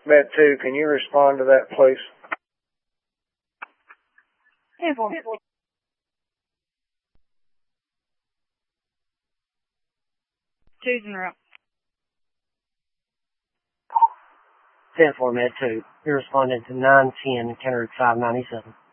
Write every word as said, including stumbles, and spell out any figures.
Med two, can you respond to that, please? ten four. Two's in a row. ten four, Med two. You're responding to nine ten, counter at five ninety-seven.